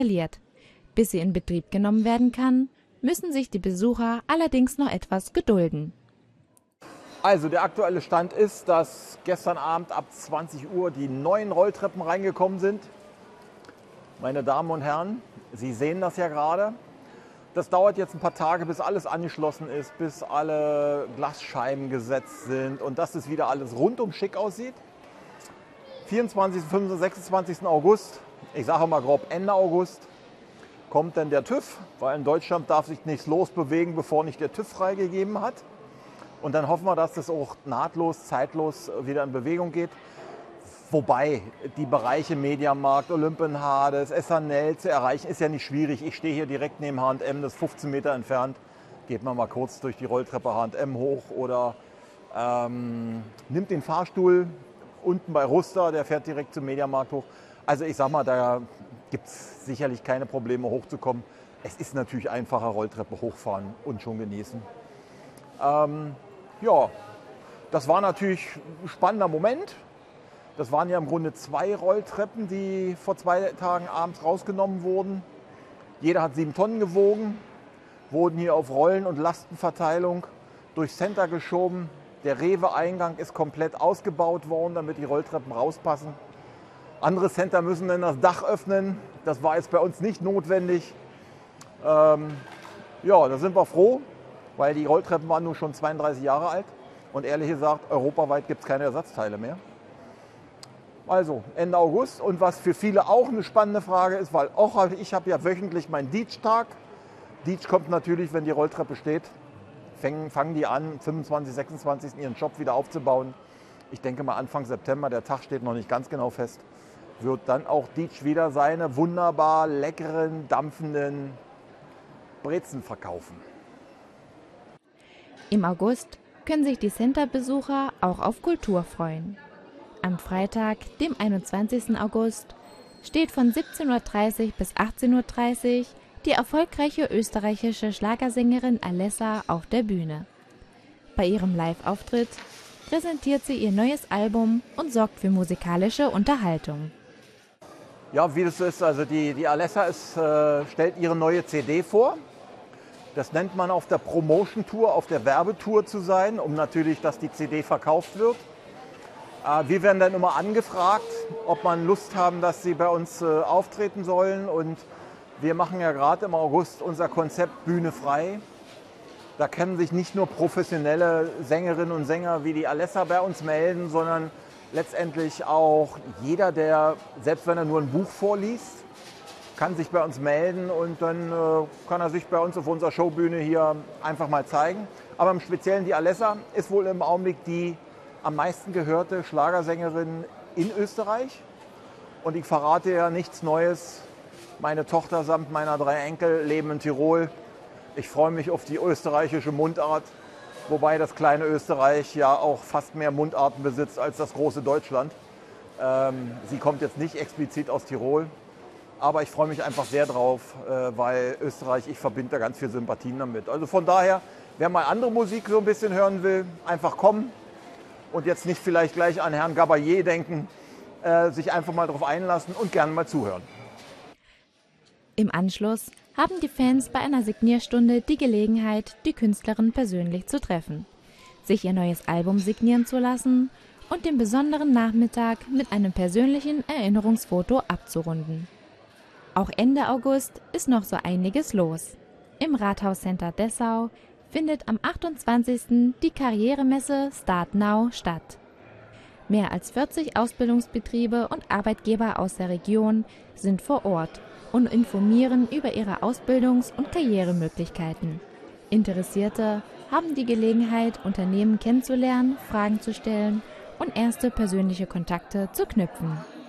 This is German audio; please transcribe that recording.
installiert. Bis sie in Betrieb genommen werden kann, müssen sich die Besucher allerdings noch etwas gedulden. Also der aktuelle Stand ist, dass gestern Abend ab 20 Uhr die neuen Rolltreppen reingekommen sind. Meine Damen und Herren, Sie sehen das ja gerade. Das dauert jetzt ein paar Tage, bis alles angeschlossen ist, bis alle Glasscheiben gesetzt sind und dass es wieder alles rundum schick aussieht. 24., 25., 26. August, ich sage mal grob Ende August, kommt dann der TÜV, weil in Deutschland darf sich nichts losbewegen, bevor nicht der TÜV freigegeben hat. Und dann hoffen wir, dass das auch nahtlos, zeitlos wieder in Bewegung geht. Wobei die Bereiche Mediamarkt, Olympenhaar, das S&L zu erreichen, ist ja nicht schwierig. Ich stehe hier direkt neben H&M, das ist 15 Meter entfernt. Geht man mal kurz durch die Rolltreppe H&M hoch oder nimmt den Fahrstuhl unten bei Ruster, der fährt direkt zum Mediamarkt hoch. Also ich sag mal, da gibt es sicherlich keine Probleme hochzukommen. Es ist natürlich einfacher, Rolltreppe hochfahren und schon genießen. Ja, das war natürlich ein spannender Moment. Das waren ja im Grunde 2 Rolltreppen, die vor 2 Tagen abends rausgenommen wurden. Jeder hat 7 Tonnen gewogen, wurden hier auf Rollen- und Lastenverteilung durchs Center geschoben. Der Rewe-Eingang ist komplett ausgebaut worden, damit die Rolltreppen rauspassen. Andere Center müssen dann das Dach öffnen. Das war jetzt bei uns nicht notwendig. Ja, da sind wir froh, weil die Rolltreppen waren nun schon 32 Jahre alt. Und ehrlich gesagt, europaweit gibt es keine Ersatzteile mehr. Also Ende August. Und was für viele auch eine spannende Frage ist, weil auch ich habe ja wöchentlich meinen Dietsch-Tag. Dietsch kommt natürlich, wenn die Rolltreppe steht. Fangen die an, 25., 26. ihren Shop wieder aufzubauen. Ich denke mal Anfang September, der Tag steht noch nicht ganz genau fest, wird dann auch Dietsch wieder seine wunderbar leckeren, dampfenden Brezen verkaufen. Im August können sich die Center-Besucher auch auf Kultur freuen. Am Freitag, dem 21. August, steht von 17:30 Uhr bis 18:30 Uhr die erfolgreiche österreichische Schlagersängerin Alessa auf der Bühne. Bei ihrem Live-Auftritt präsentiert sie ihr neues Album und sorgt für musikalische Unterhaltung. Ja, wie das so ist, also die Alessa stellt ihre neue CD vor. Das nennt man auf der Promotion-Tour, auf der Werbetour zu sein, um natürlich, dass die CD verkauft wird. Wir werden dann immer angefragt, ob man Lust haben, dass sie bei uns auftreten sollen. Und wir machen ja gerade im August unser Konzept Bühne frei. Da können sich nicht nur professionelle Sängerinnen und Sänger wie die Alessa bei uns melden, sondern letztendlich auch jeder, der, selbst wenn er nur ein Buch vorliest, kann sich bei uns melden und dann kann er sich bei uns auf unserer Showbühne hier einfach mal zeigen. Aber im Speziellen die Alessa ist wohl im Augenblick die am meisten gehörte Schlagersängerin in Österreich. Und ich verrate ja nichts Neues. Meine Tochter samt meiner 3 Enkel leben in Tirol. Ich freue mich auf die österreichische Mundart, wobei das kleine Österreich ja auch fast mehr Mundarten besitzt als das große Deutschland. Sie kommt jetzt nicht explizit aus Tirol, aber ich freue mich einfach sehr drauf, weil Österreich, ich verbinde da ganz viel Sympathien damit. Also von daher, wer mal andere Musik so ein bisschen hören will, einfach kommen und jetzt nicht vielleicht gleich an Herrn Gabayé denken, sich einfach mal darauf einlassen und gerne mal zuhören. Im Anschluss haben die Fans bei einer Signierstunde die Gelegenheit, die Künstlerin persönlich zu treffen, sich ihr neues Album signieren zu lassen und den besonderen Nachmittag mit einem persönlichen Erinnerungsfoto abzurunden. Auch Ende August ist noch so einiges los. Im Rathauscenter Dessau findet am 28. die Karrieremesse Start Now statt. Mehr als 40 Ausbildungsbetriebe und Arbeitgeber aus der Region sind vor Ort und informieren über ihre Ausbildungs- und Karrieremöglichkeiten. Interessierte haben die Gelegenheit, Unternehmen kennenzulernen, Fragen zu stellen und erste persönliche Kontakte zu knüpfen.